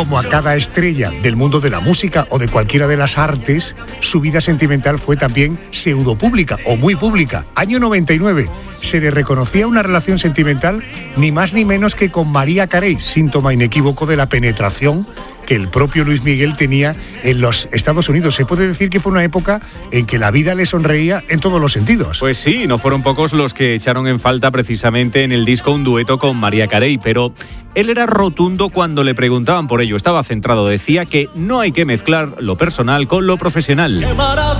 Como a cada estrella del mundo de la música o de cualquiera de las artes, su vida sentimental fue también pseudopública o muy pública. Año 99, se le reconocía una relación sentimental ni más ni menos que con Mariah Carey, síntoma inequívoco de la penetración que el propio Luis Miguel tenía en los Estados Unidos. Se puede decir que fue una época en que la vida le sonreía en todos los sentidos. Pues sí, no fueron pocos los que echaron en falta precisamente en el disco un dueto con Mariah Carey, pero él era rotundo cuando le preguntaban por ello. Estaba centrado, decía que no hay que mezclar lo personal con lo profesional.